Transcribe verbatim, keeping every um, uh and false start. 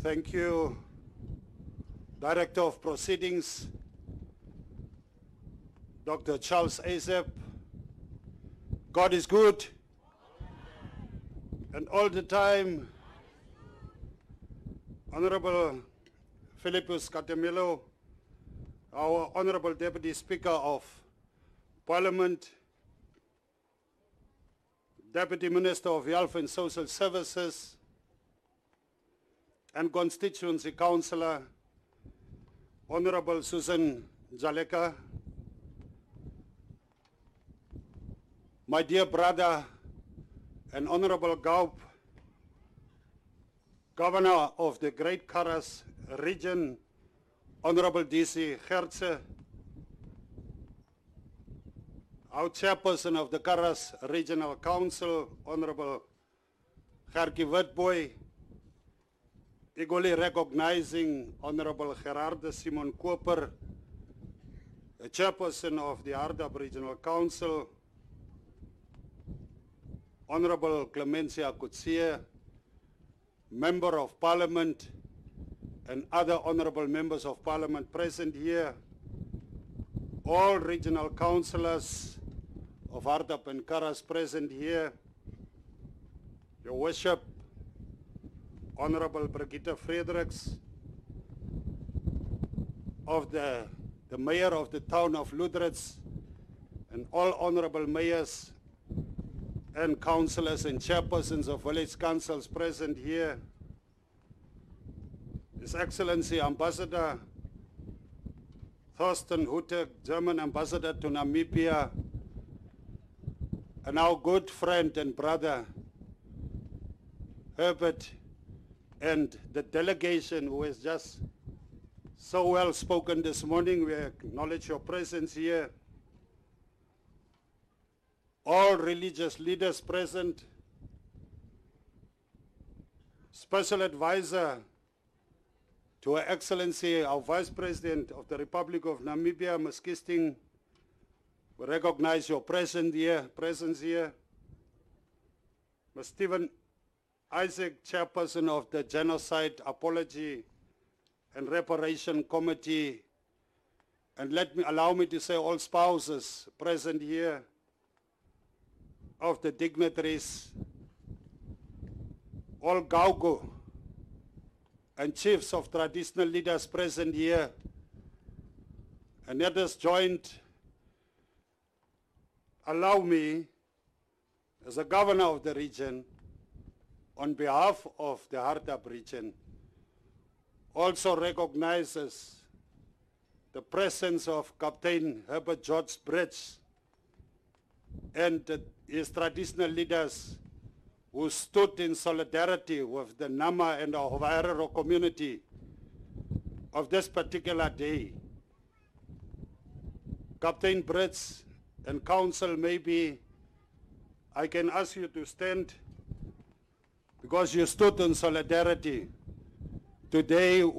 Thank you, Director of Proceedings, Doctor Charles Azep. God is good, and all the time, Honorable Philippus Katemelo, our Honorable Deputy Speaker of Parliament, Deputy Minister of Health and Social Services, and Constituency Councillor, Honorable Susan Jaleka, my dear brother and Honorable Gaup, Governor of the Great Karas Region, Honorable D C Gertse, our Chairperson of the Karas Regional Council, Honorable Gerkie Witbooi, equally recognizing Honorable Gerardo Simon Koper, the Chairperson of the Hardap Regional Council, Honorable Clemencia Kutsia, Member of Parliament, and other honorable members of Parliament present here, all regional councillors of Hardap and Karas present here, Your Worship, Honorable Brigitte Fredericks, of the, the Mayor of the town of Lüderitz, and all honorable mayors and councillors and chairpersons of village councils present here, His Excellency Ambassador Thorsten Hutte, German Ambassador to Namibia, and our good friend and brother Herbert, and the delegation who has just so well spoken this morning. We acknowledge your presence here. All religious leaders present, Special Advisor to Her Excellency, our Vice President of the Republic of Namibia, Miz Kisting, we recognize your presence here. Presence here. Miz Stephen Isaac, Chairperson of the Genocide Apology and Reparation Committee, and let me allow me to say all spouses present here of the dignitaries, all Gaugu and chiefs of traditional leaders present here, and let us joined, allow me, as a governor of the region, on behalf of the Hardap region, also recognizes the presence of Captain Herbert George Bridge and uh, his traditional leaders who stood in solidarity with the Nama and the Havaerero community of this particular day. Captain Bridge and Council, maybe I can ask you to stand because you stood in solidarity today.